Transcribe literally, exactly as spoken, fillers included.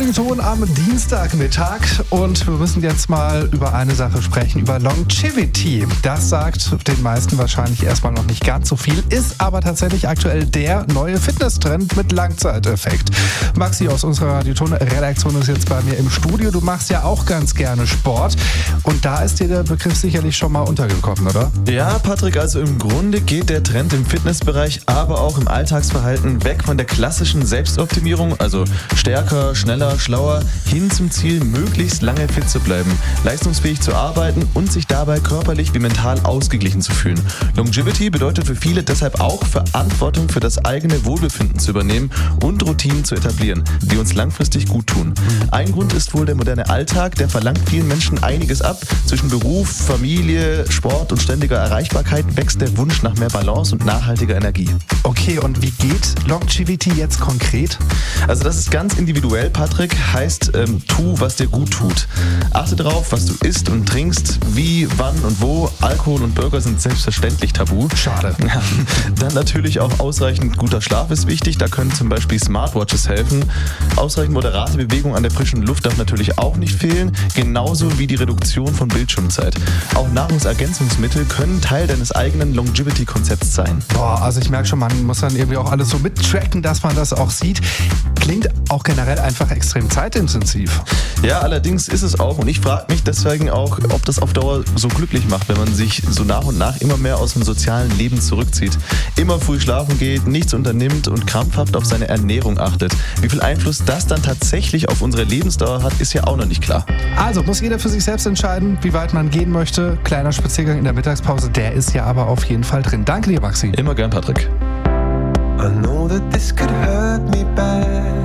Morgenton am Dienstagmittag und wir müssen jetzt mal über eine Sache sprechen, über Longevity. Das sagt den meisten wahrscheinlich erstmal noch nicht ganz so viel, ist aber tatsächlich aktuell der neue Fitnesstrend mit Langzeiteffekt. Maxi aus unserer Radioton-Redaktion ist jetzt bei mir im Studio. Du machst ja auch ganz gerne Sport und da ist dir der Begriff sicherlich schon mal untergekommen, oder? Ja, Patrick, also im Grunde geht der Trend im Fitnessbereich, aber auch im Alltagsverhalten weg von der klassischen Selbstoptimierung, also stärker, schneller, schlauer, hin zum Ziel, möglichst lange fit zu bleiben, leistungsfähig zu arbeiten und sich dabei körperlich wie mental ausgeglichen zu fühlen. Longevity bedeutet für viele deshalb auch, Verantwortung für das eigene Wohlbefinden zu übernehmen und Routinen zu etablieren, die uns langfristig gut tun. Ein Grund ist wohl der moderne Alltag, der verlangt vielen Menschen einiges ab. Zwischen Beruf, Familie, Sport und ständiger Erreichbarkeit wächst der Wunsch nach mehr Balance und nachhaltiger Energie. Okay, und wie geht Longevity jetzt konkret? Also das ist ganz individuell, Patrick. Heißt, ähm, tu, was dir gut tut. Achte darauf, was du isst und trinkst, wie, wann und wo. Alkohol und Burger sind selbstverständlich tabu. Schade. Dann natürlich auch ausreichend guter Schlaf ist wichtig. Da können zum Beispiel Smartwatches helfen. Ausreichend moderate Bewegung an der frischen Luft darf natürlich auch nicht fehlen. Genauso wie die Reduktion von Bildschirmzeit. Auch Nahrungsergänzungsmittel können Teil deines eigenen Longevity-Konzepts sein. Boah, also ich merke schon, man muss dann irgendwie auch alles so mittracken, dass man das auch sieht. Klingt auch generell einfach extrem zeitintensiv. Ja, allerdings ist es auch und ich frage mich deswegen auch, ob das auf Dauer so glücklich macht, wenn man sich so nach und nach immer mehr aus dem sozialen Leben zurückzieht. Immer früh schlafen geht, nichts unternimmt und krampfhaft auf seine Ernährung achtet. Wie viel Einfluss das dann tatsächlich auf unsere Lebensdauer hat, ist ja auch noch nicht klar. Also muss jeder für sich selbst entscheiden, wie weit man gehen möchte. Kleiner Spaziergang in der Mittagspause, der ist ja aber auf jeden Fall drin. Danke dir, Maxi. Immer gern, Patrick. I know that this could hurt me bad.